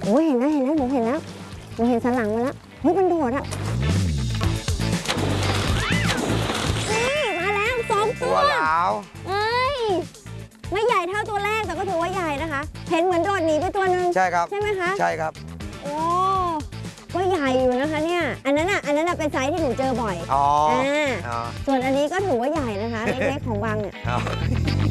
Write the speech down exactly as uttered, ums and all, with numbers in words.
โอ้ยเห็นแล้วเห็นแล้วหนูเห็นแล้วหนูเห็นสันหลังมาแล้วเฮ้ยมันโดดอ่ะนี่มาแล้วสองตัวตัวแล้วเอ้ยไม่ใหญ่เท่าตัวแรกแต่ก็ถือว่าใหญ่นะคะเห็นเหมือนโดดหนีไปตัวนึงใช่ครับใช่ไหมคะใช่ครับโอ้ก็ใหญ่อยู่นะคะเนี่ยอันนั้นอ่ะอันนั้นอ่ะเป็นไซส์ที่หนูเจอบ่อยอ๋ออ่าอ๋อส่วนอันนี้ก็ถือว่าใหญ่นะคะเล็กๆของบางเนี่ยอ๋อ